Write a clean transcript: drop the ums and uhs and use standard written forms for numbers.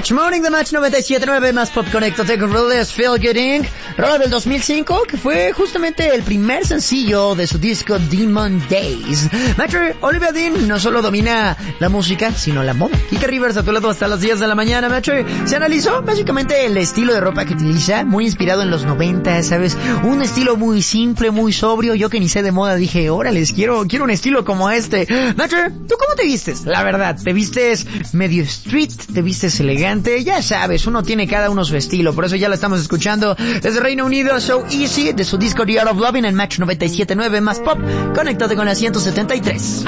Match Morning de Match 97.9 más Pop Conéctate con Rollers Feel Good Inc. Rola del 2005 que fue justamente el primer sencillo de su disco Demon Days. Match, Olivia Dean no solo domina la música sino la moda. Kika Rivers a tu lado hasta las 10 de la mañana. Match, se analizó básicamente el estilo de ropa que utiliza, muy inspirado en los 90, ¿sabes? Un estilo muy simple, muy sobrio. Yo que ni sé de moda dije, órales, quiero un estilo como este. Match, ¿tú cómo te vistes? La verdad, ¿te vistes medio street? ¿Te vistes elegante? Ya sabes, uno tiene cada uno su estilo, por eso ya la estamos escuchando desde Reino Unido, So Easy, de su disco The Art of Loving en Match 97.9 más Pop. Conéctate con la 173.